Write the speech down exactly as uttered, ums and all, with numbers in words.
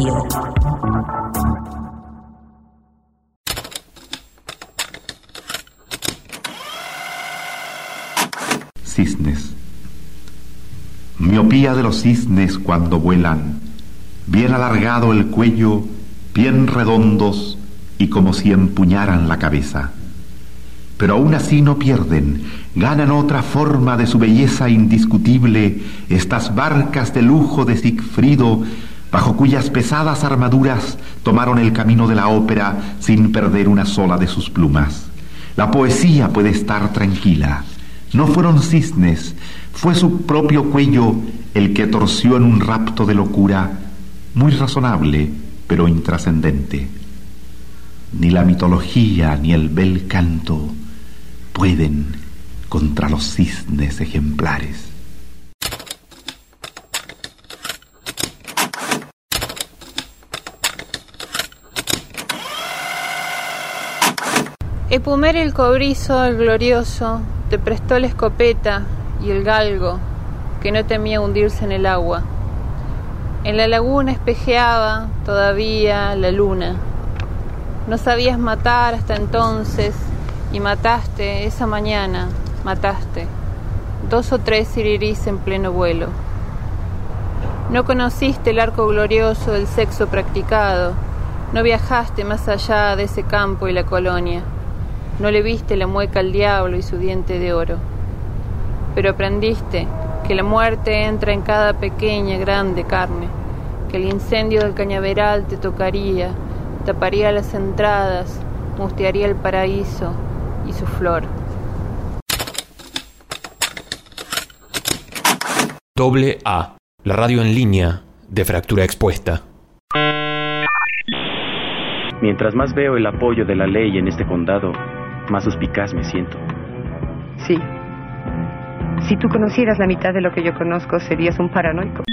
Radio. Cisnes. Miopía de los cisnes cuando vuelan, bien alargado el cuello, bien redondos y como si empuñaran la cabeza. Pero aún así no pierden, ganan otra forma de su belleza indiscutible estas barcas de lujo de Sigfrido, bajo cuyas pesadas armaduras tomaron el camino de la ópera sin perder una sola de sus plumas. La poesía puede estar tranquila. No fueron cisnes, fue su propio cuello el que torció en un rapto de locura, muy razonable, pero intrascendente. Ni la mitología ni el bel canto pueden contra los cisnes ejemplares. Epumer el cobrizo, el glorioso, te prestó la escopeta y el galgo, que no temía hundirse en el agua. En la laguna espejeaba todavía la luna. No sabías matar hasta entonces, y mataste esa mañana, mataste dos o tres sirirís en pleno vuelo. No conociste el arco glorioso del sexo practicado, no viajaste más allá de ese campo y la colonia. No le viste la mueca al diablo y su diente de oro. Pero aprendiste que la muerte entra en cada pequeña, grande carne, que el incendio del cañaveral te tocaría, taparía las entradas, mustearía el paraíso y su flor. Doble A, la radio en línea de Fractura Expuesta. Mientras más veo el apoyo de la ley en este condado, más suspicaz me siento. Sí. Si tú conocieras la mitad de lo que yo conozco, serías un paranoico.